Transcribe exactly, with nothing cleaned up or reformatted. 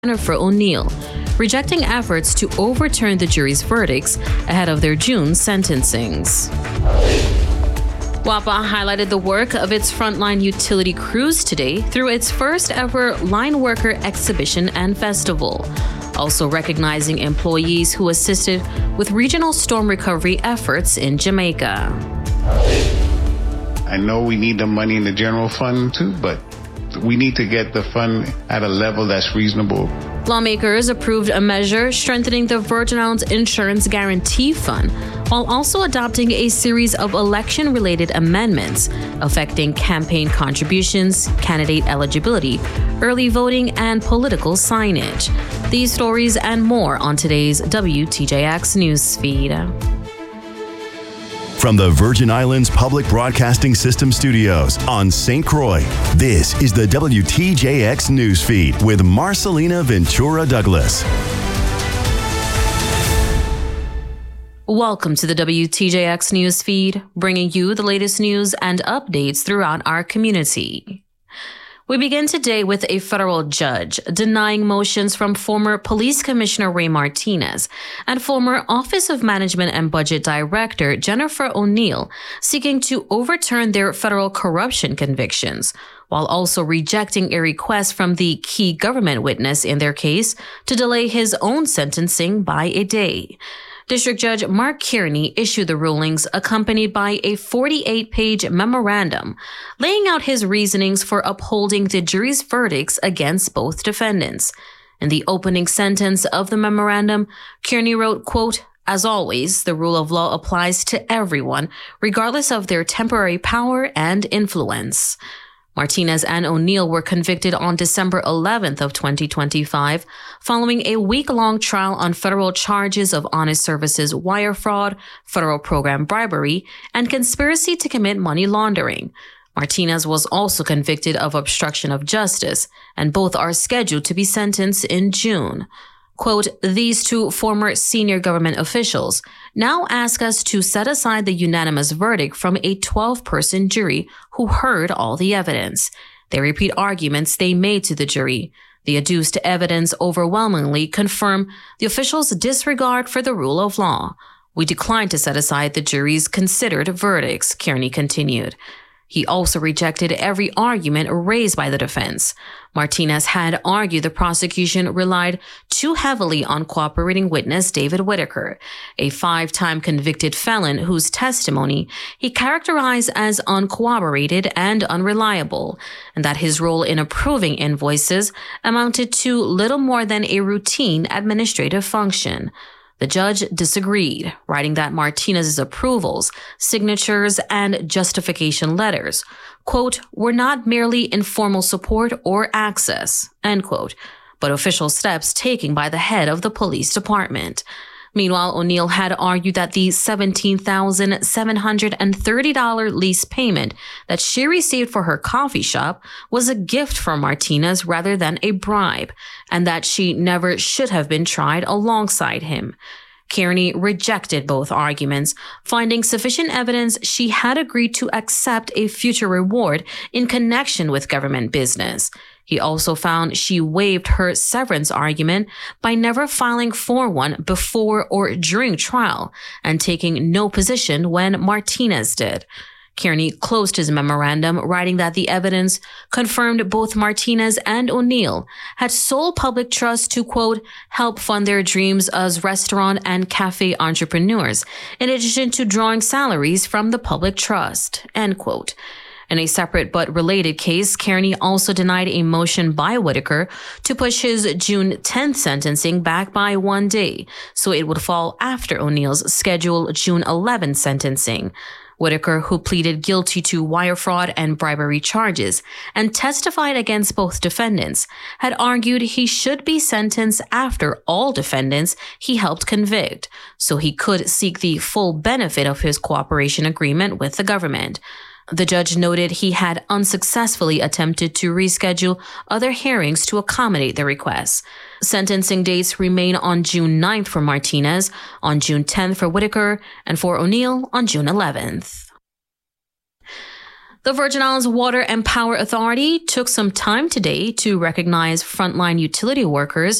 Jennifer O'Neill, rejecting efforts to overturn the jury's verdicts ahead of their June sentencings. WAPA highlighted the work of its frontline utility crews today through its first ever Line Worker Exhibition and Festival, also recognizing employees who assisted with regional storm recovery efforts in Jamaica. I know we need the money in the general fund too, but we need to get the fund at a level that's reasonable. Lawmakers approved a measure strengthening the Virgin Islands Insurance Guarantee Fund, while also adopting a series of election-related amendments affecting campaign contributions, candidate eligibility, early voting, and political signage. These stories and more on today's W T J X newsfeed. From the Virgin Islands Public Broadcasting System studios on Saint Croix, this is the W T J X newsfeed with Marcelina Ventura Douglas. Welcome to the W T J X newsfeed, bringing you the latest news and updates throughout our community. We begin today with a federal judge denying motions from former Police Commissioner Ray Martinez and former Office of Management and Budget Director Jennifer O'Neill seeking to overturn their federal corruption convictions, while also rejecting a request from the key government witness in their case to delay his own sentencing by a day. District Judge Mark Kearney issued the rulings accompanied by a forty-eight page memorandum laying out his reasonings for upholding the jury's verdicts against both defendants. In the opening sentence of the memorandum, Kearney wrote, quote, "As always, the rule of law applies to everyone, regardless of their temporary power and influence." Martinez and O'Neill were convicted on December eleventh of twenty twenty-five, following a week-long trial on federal charges of honest services wire fraud, federal program bribery, and conspiracy to commit money laundering. Martinez was also convicted of obstruction of justice, and both are scheduled to be sentenced in June. Quote, "These two former senior government officials now ask us to set aside the unanimous verdict from a twelve-person jury who heard all the evidence. They repeat arguments they made to the jury. The adduced evidence overwhelmingly confirm the officials' disregard for the rule of law. We decline to set aside the jury's considered verdicts," Kearney continued. He also rejected every argument raised by the defense. Martinez had argued the prosecution relied too heavily on cooperating witness David Whitaker, a five-time convicted felon whose testimony he characterized as uncorroborated and unreliable, and that his role in approving invoices amounted to little more than a routine administrative function. The judge disagreed, writing that Martinez's approvals, signatures, and justification letters, quote, "were not merely informal support or access," end quote, but official steps taken by the head of the police department. Meanwhile, O'Neill had argued that the seventeen thousand seven hundred thirty dollars lease payment that she received for her coffee shop was a gift from Martinez rather than a bribe, and that she never should have been tried alongside him. Kearney rejected both arguments, finding sufficient evidence she had agreed to accept a future reward in connection with government business. He also found she waived her severance argument by never filing for one before or during trial and taking no position when Martinez did. Kearney closed his memorandum, writing that the evidence confirmed both Martinez and O'Neill had sole public trust to, quote, "help fund their dreams as restaurant and cafe entrepreneurs, in addition to drawing salaries from the public trust," end quote. In a separate but related case, Kearney also denied a motion by Whitaker to push his June tenth sentencing back by one day, so it would fall after O'Neill's scheduled June eleventh sentencing. Whitaker, who pleaded guilty to wire fraud and bribery charges and testified against both defendants, had argued he should be sentenced after all defendants he helped convict, so he could seek the full benefit of his cooperation agreement with the government. The judge noted he had unsuccessfully attempted to reschedule other hearings to accommodate the requests. Sentencing dates remain on June ninth for Martinez, on June tenth for Whitaker, and for O'Neill on June eleventh. The Virgin Islands Water and Power Authority took some time today to recognize frontline utility workers